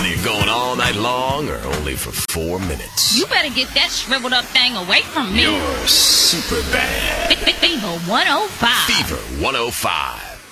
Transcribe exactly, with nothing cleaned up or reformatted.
Either you're going all night long or only for four minutes. You better get that shriveled up thing away from me. You're super bad. Fever one oh five. Fever one oh five.